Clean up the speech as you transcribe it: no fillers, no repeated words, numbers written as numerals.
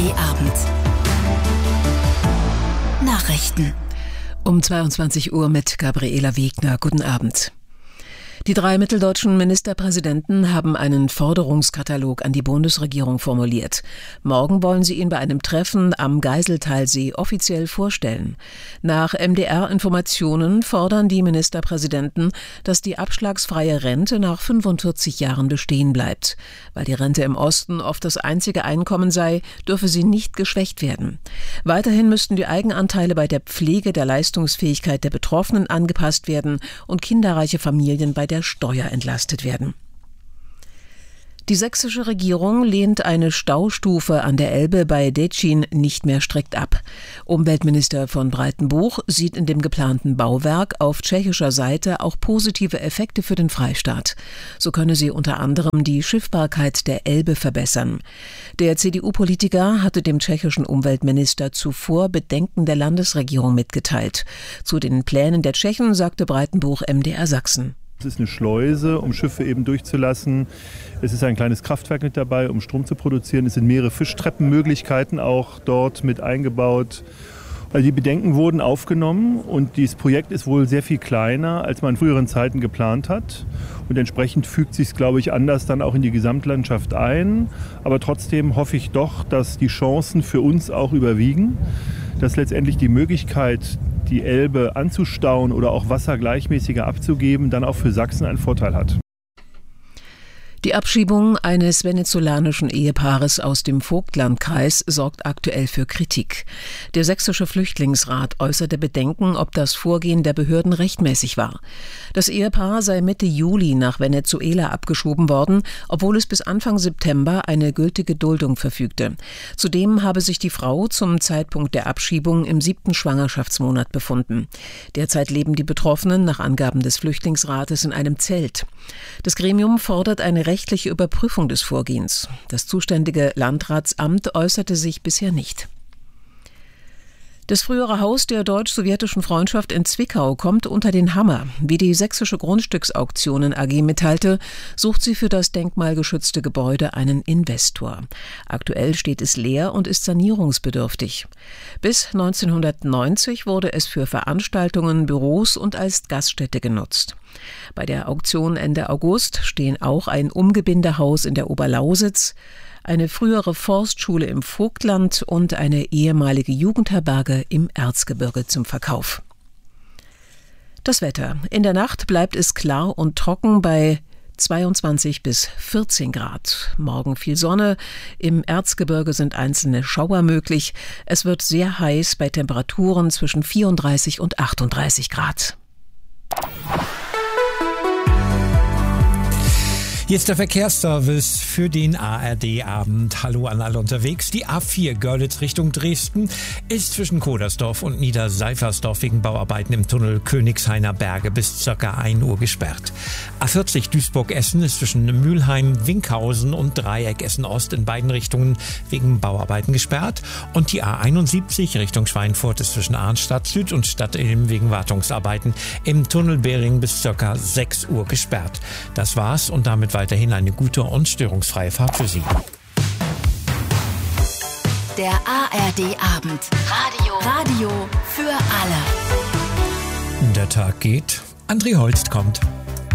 ARD-Abend. Nachrichten. Um 22 Uhr mit Gabriela Wegner. Guten Abend. Die 3 mitteldeutschen Ministerpräsidenten haben einen Forderungskatalog an die Bundesregierung formuliert. Morgen wollen sie ihn bei einem Treffen am Geiseltalsee offiziell vorstellen. Nach MDR-Informationen fordern die Ministerpräsidenten, dass die abschlagsfreie Rente nach 45 Jahren bestehen bleibt. Weil die Rente im Osten oft das einzige Einkommen sei, dürfe sie nicht geschwächt werden. Weiterhin müssten die Eigenanteile bei der Pflege der Leistungsfähigkeit der Betroffenen angepasst werden und kinderreiche Familien bei der Steuer entlastet werden. Die sächsische Regierung lehnt eine Staustufe an der Elbe bei Děčín nicht mehr strikt ab. Umweltminister von Breitenbuch sieht in dem geplanten Bauwerk auf tschechischer Seite auch positive Effekte für den Freistaat. So könne sie unter anderem die Schiffbarkeit der Elbe verbessern. Der CDU-Politiker hatte dem tschechischen Umweltminister zuvor Bedenken der Landesregierung mitgeteilt. Zu den Plänen der Tschechen sagte Breitenbuch MDR Sachsen. Es ist eine Schleuse, um Schiffe eben durchzulassen. Es ist ein kleines Kraftwerk mit dabei, um Strom zu produzieren. Es sind mehrere Fischtreppenmöglichkeiten auch dort mit eingebaut. Also die Bedenken wurden aufgenommen und dieses Projekt ist wohl sehr viel kleiner, als man in früheren Zeiten geplant hat. Und entsprechend fügt sich es, glaube ich, anders dann auch in die Gesamtlandschaft ein. Aber trotzdem hoffe ich doch, dass die Chancen für uns auch überwiegen, dass letztendlich die Möglichkeit, die Elbe anzustauen oder auch Wasser gleichmäßiger abzugeben, dann auch für Sachsen einen Vorteil hat. Die Abschiebung eines venezolanischen Ehepaares aus dem Vogtlandkreis sorgt aktuell für Kritik. Der sächsische Flüchtlingsrat äußerte Bedenken, ob das Vorgehen der Behörden rechtmäßig war. Das Ehepaar sei Mitte Juli nach Venezuela abgeschoben worden, obwohl es bis Anfang September eine gültige Duldung verfügte. Zudem habe sich die Frau zum Zeitpunkt der Abschiebung im 7. Schwangerschaftsmonat befunden. Derzeit leben die Betroffenen nach Angaben des Flüchtlingsrates in einem Zelt. Das Gremium fordert eine rechtliche Überprüfung des Vorgehens. Das zuständige Landratsamt äußerte sich bisher nicht. Das frühere Haus der deutsch-sowjetischen Freundschaft in Zwickau kommt unter den Hammer. Wie die Sächsische Grundstücksauktionen AG mitteilte, sucht sie für das denkmalgeschützte Gebäude einen Investor. Aktuell steht es leer und ist sanierungsbedürftig. Bis 1990 wurde es für Veranstaltungen, Büros und als Gaststätte genutzt. Bei der Auktion Ende August stehen auch ein Umgebindehaus in der Oberlausitz, eine frühere Forstschule im Vogtland und eine ehemalige Jugendherberge im Erzgebirge zum Verkauf. Das Wetter. In der Nacht bleibt es klar und trocken bei 22 bis 14 Grad. Morgen viel Sonne. Im Erzgebirge sind einzelne Schauer möglich. Es wird sehr heiß bei Temperaturen zwischen 34 und 38 Grad. Jetzt der Verkehrsservice für den ARD-Abend. Hallo an alle unterwegs. Die A4 Görlitz Richtung Dresden ist zwischen Kodersdorf und Niederseifersdorf wegen Bauarbeiten im Tunnel Königshainer Berge bis ca. 1 Uhr gesperrt. A40 Duisburg-Essen ist zwischen Mülheim, Winkhausen und Dreieck Essen-Ost in beiden Richtungen wegen Bauarbeiten gesperrt. Und die A71 Richtung Schweinfurt ist zwischen Arnstadt Süd und Stadtilm wegen Wartungsarbeiten im Tunnel Bering bis ca. 6 Uhr gesperrt. Das war's und damit weiterhin eine gute und störungsfreie Fahrt für Sie. Der ARD-Abend. Radio für alle. Der Tag geht. André Holst kommt.